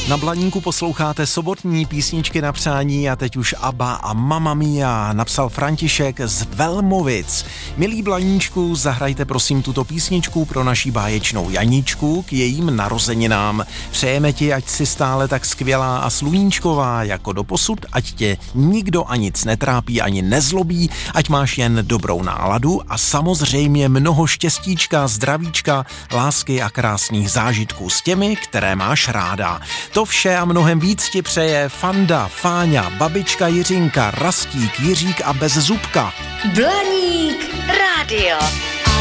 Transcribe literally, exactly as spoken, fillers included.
Na Blaníku posloucháte sobotní písničky na přání a teď už Abba a Mamma Mia, napsal František z Velmovic. Milí Blaníčku, zahrajte prosím tuto písničku pro naší báječnou Janíčku k jejím narozeninám. Přejeme ti, ať si stále tak skvělá a sluníčková jako doposud, ať tě nikdo a nic netrápí ani nezlobí, ať máš jen dobrou náladu a samozřejmě mnoho štěstíčka, zdravíčka, lásky a krásných zážitků s těmi, které máš ráda. To vše a mnohem víc ti přeje Fanda, Fáňa, babička Jiřinka, Rastík, Jiřík a Bezzubka. Blaník rádio.